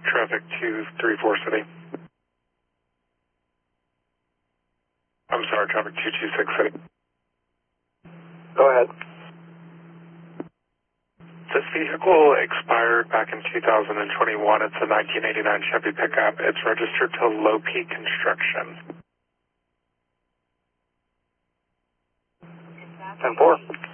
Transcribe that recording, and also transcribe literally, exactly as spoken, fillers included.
Traffic two three four City. I'm sorry, traffic two two six City. Go ahead. This vehicle expired back in two thousand twenty-one. It's a nineteen eighty-nine Chevy pickup. It's registered to Low Peak Construction. ten four.